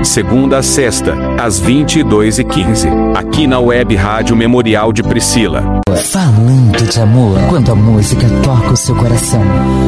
segunda a sexta, às 22h15, aqui na Web Rádio Memorial de Priscila. Falando de amor, quando a música toca o seu coração.